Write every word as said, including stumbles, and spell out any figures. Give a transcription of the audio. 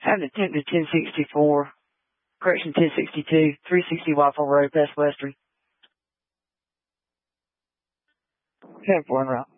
Have an attempt at ten sixty-four, correction ten sixty-two, three sixty Waffle Road, past Western. ten four en route.